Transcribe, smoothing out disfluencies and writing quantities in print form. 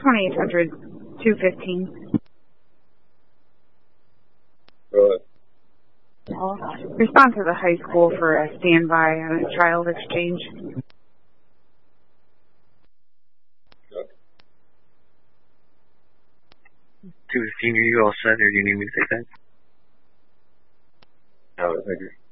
2800 215. Go ahead. Respond to the high school for a standby on a child exchange. Okay. 215, are you all set, or do you need me to take that? No, thank you.